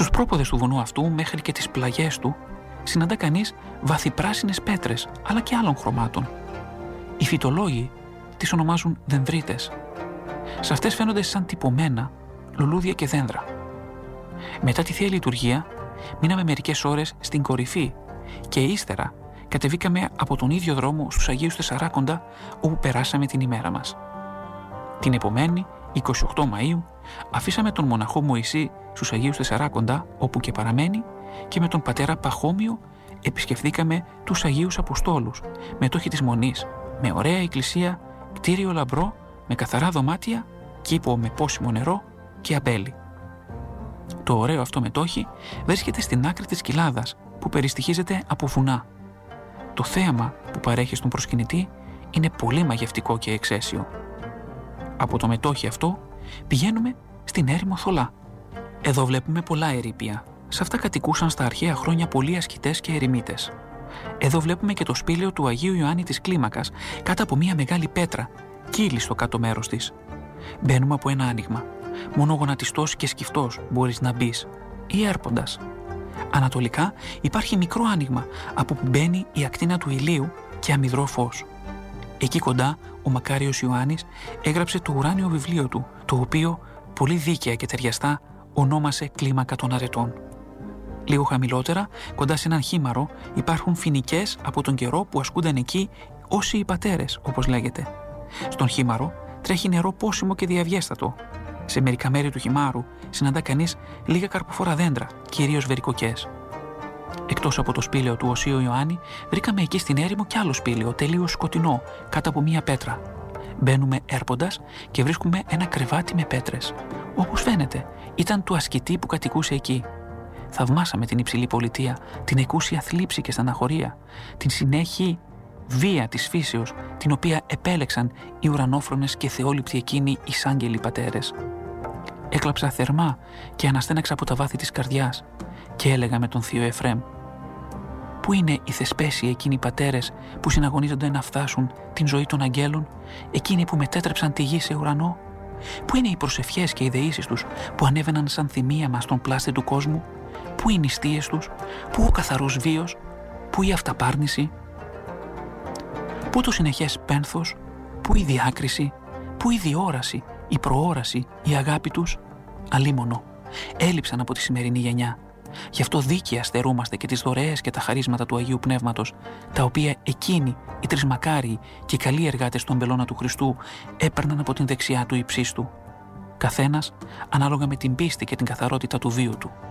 Στους πρόποδες του βουνού αυτού, μέχρι και τις πλαγιές του, συναντά κανείς βαθυπράσινες πέτρες, αλλά και άλλων χρωμάτων. Οι φυτολόγοι τις ονομάζουν δενδρίτες. Σε αυτές φαίνονται σαν τυπωμένα λουλούδια και δένδρα. Μετά τη Θεία Λειτουργία, μείναμε μερικές ώρες στην κορυφή και ύστερα κατεβήκαμε από τον ίδιο δρόμο στους Αγίους Τεσσαράκοντα, όπου περάσαμε την ημέρα μας. Την επομένη, 28 Μαΐου, αφήσαμε τον μοναχό Μωυσή στους Αγίους Τεσσαράκοντα, όπου και παραμένει, και με τον πατέρα Παχώμιο επισκεφθήκαμε τους Αγίους Αποστόλους, μετόχοι της Μονής, με ωραία εκκλησία, κτίριο λαμπρό, με καθαρά δωμάτια, κήπο με πόσιμο νερό και αμπέλι. Το ωραίο αυτό μετόχι βρίσκεται στην άκρη της κοιλάδας, που περιστοιχίζεται από βουνά. Το θέαμα που παρέχει στον προσκυνητή είναι πολύ μαγευτικό και εξαίσιο. Από το μετόχι αυτό πηγαίνουμε στην έρημο Θολά. Εδώ βλέπουμε πολλά ερείπια. Σε αυτά κατοικούσαν στα αρχαία χρόνια πολλοί ασκητές και ερημίτες. Εδώ βλέπουμε και το σπήλαιο του Αγίου Ιωάννη της Κλίμακας, κάτω από μια μεγάλη πέτρα, κύλι στο κάτω μέρος της. Μπαίνουμε από ένα άνοιγμα. Μόνο γονατιστός και σκυφτός μπορείς να μπεις, ή έρποντας. Ανατολικά υπάρχει μικρό άνοιγμα, από που μπαίνει η ακτίνα του ηλίου και αμυδρό φως. Εκεί κοντά ο μακάριος Ιωάννης έγραψε το ουράνιο βιβλίο του, το οποίο πολύ δίκαια και ταιριαστά ονόμασε Κλίμακα των Αρετών. Λίγο χαμηλότερα, κοντά σε έναν χήμαρο, υπάρχουν φοινικές από τον καιρό που ασκούνταν εκεί όσοι οι πατέρες, όπως λέγεται. Στον χήμαρο τρέχει νερό πόσιμο και διαβιέστατο. Σε μερικά μέρη του χυμάρου συναντά κανείς λίγα καρποφόρα δέντρα, κυρίως βερικοκές. Εκτός από το σπήλαιο του Οσίου Ιωάννη, βρήκαμε εκεί στην έρημο κι άλλο σπήλαιο, τελείως σκοτεινό, κάτω από μία πέτρα. Μπαίνουμε έρποντας και βρίσκουμε ένα κρεβάτι με πέτρες. Όπως φαίνεται, ήταν του ασκητή που κατοικούσε εκεί. Θαυμάσαμε την υψηλή πολιτεία, την εκούσια θλίψη και στεναχωρία, την συνέχεια βία της φύσεως, την οποία επέλεξαν οι ουρανόφρονες και θεόληπτοι εκείνοι εισάγγελοι πατέρες. Έκλαψα θερμά και αναστέναξα από τα βάθη της καρδιάς και έλεγα με τον θείο Εφραίμ: πού είναι οι θεσπέσιοι εκείνοι οι πατέρες που συναγωνίζονται να φτάσουν την ζωή των αγγέλων, εκείνοι που μετέτρεψαν τη γη σε ουρανό? Πού είναι οι προσευχές και οι δεήσεις τους που ανέβαιναν σαν θυμίαμα στον πλάστη του κόσμου? Πού οι νηστείες τους? Πού ο καθαρός βίος? Πού η αυταπάρνηση? Πού το συνεχές πένθος? Πού η διάκριση? Πού η διόραση, η προόραση, η αγάπη τους? Αλίμονο, έλειψαν από τη σημερινή γενιά. Γι' αυτό δίκαια στερούμαστε και τις δωρεές και τα χαρίσματα του Αγίου Πνεύματος, τα οποία εκείνοι, οι τρισμακάριοι και οι καλοί εργάτες του αμπελώνα του Χριστού, έπαιρναν από την δεξιά του υψίστου. Καθένας ανάλογα με την πίστη και την καθαρότητα του βίου του.